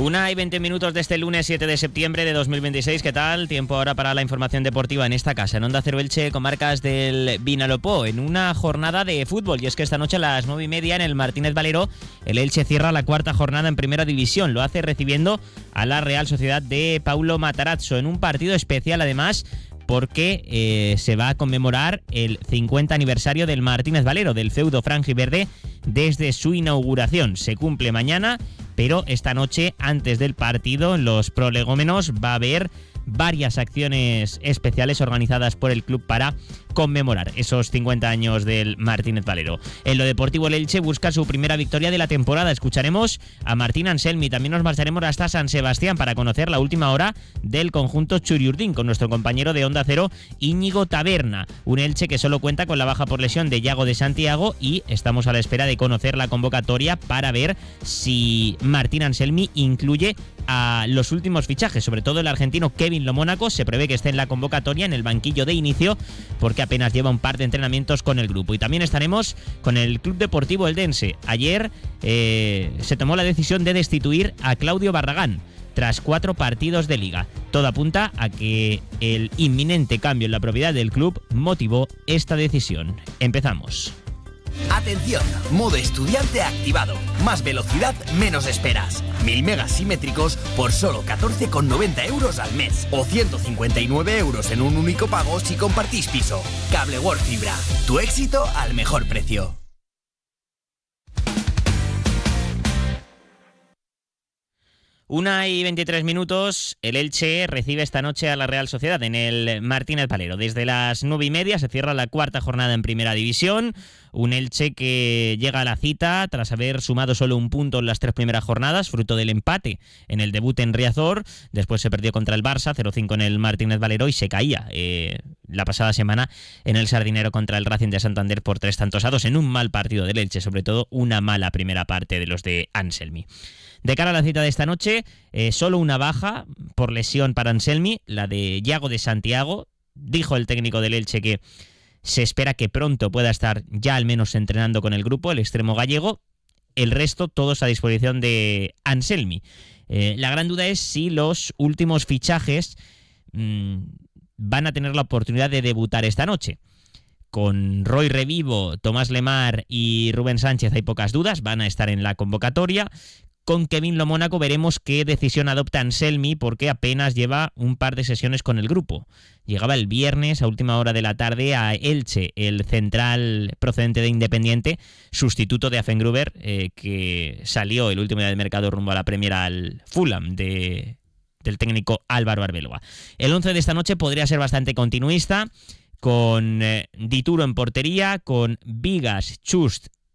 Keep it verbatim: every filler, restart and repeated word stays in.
Una y veinte minutos de este lunes siete de septiembre de dos mil veintiséis. ¿Qué tal? Tiempo ahora para la información deportiva en esta casa, en Onda Cero Elche, comarcas del Vinalopó, en una jornada de fútbol. Y es que esta noche a las nueve y media en el Martínez Valero, el Elche cierra la cuarta jornada en Primera División. Lo hace recibiendo a la Real Sociedad de Paulo Matarazzo, en un partido especial además, porque eh, se va a conmemorar el cincuenta aniversario del Martínez Valero, del feudo franjiverde, desde su inauguración. Se cumple mañana, pero esta noche, antes del partido, en los prolegómenos va a haber varias acciones especiales organizadas por el club para conmemorar esos cincuenta años del Martínez Valero. En lo deportivo, el Elche busca su primera victoria de la temporada. Escucharemos a Martín Anselmi. También nos marcharemos hasta San Sebastián para conocer la última hora del conjunto Churiurdín con nuestro compañero de Onda Cero, Íñigo Taberna. Un Elche que solo cuenta con la baja por lesión de Yago de Santiago, y estamos a la espera de conocer la convocatoria para ver si Martín Anselmi incluye a los últimos fichajes, sobre todo el argentino Kevin Lomónaco. Se prevé que esté en la convocatoria, en el banquillo de inicio, porque apenas lleva un par de entrenamientos con el grupo. Y también estaremos con el Club Deportivo Eldense. Ayer eh, se tomó la decisión de destituir a Claudio Barragán tras cuatro partidos de liga. Todo apunta a que el inminente cambio en la propiedad del club motivó esta decisión. Empezamos. Atención, modo estudiante activado. Más velocidad, menos esperas. Mil megas simétricos por solo catorce con noventa euros al mes. O ciento cincuenta y nueve euros en un único pago si compartís piso. Cable World Fibra. Tu éxito al mejor precio. Una y veintitrés minutos, el Elche recibe esta noche a la Real Sociedad en el Martínez Valero. Desde las nueve y media se cierra la cuarta jornada en Primera División. Un Elche que llega a la cita tras haber sumado solo un punto en las tres primeras jornadas, fruto del empate en el debut en Riazor. Después se perdió contra el Barça, cero cinco en el Martínez Valero, y se caía eh, la pasada semana en el Sardinero contra el Racing de Santander por tres tantos a dos, en un mal partido del Elche, sobre todo una mala primera parte de los de Anselmi. De cara a la cita de esta noche, eh, solo una baja por lesión para Anselmi, la de Yago de Santiago. Dijo el técnico del Elche que se espera que pronto pueda estar ya al menos entrenando con el grupo, el extremo gallego. El resto, todos a disposición de Anselmi. Eh, la gran duda es si los últimos fichajes mmm, van a tener la oportunidad de debutar esta noche. Con Roy Revivo, Tomás Lemar y Rubén Sánchez hay pocas dudas, van a estar en la convocatoria. Con Kevin Lomónaco veremos qué decisión adopta Anselmi, porque apenas lleva un par de sesiones con el grupo. Llegaba el viernes a última hora de la tarde a Elche, el central procedente de Independiente, sustituto de Afengruber, eh, que salió el último día del mercado rumbo a la Premier al Fulham de, del técnico Álvaro Arbeloa. El once de esta noche podría ser bastante continuista, con eh, Dituro en portería, con Vigas, Chust